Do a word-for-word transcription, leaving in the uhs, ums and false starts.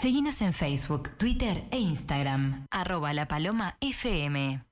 Seguinos en Facebook, Twitter e Instagram. Arroba La Paloma F M.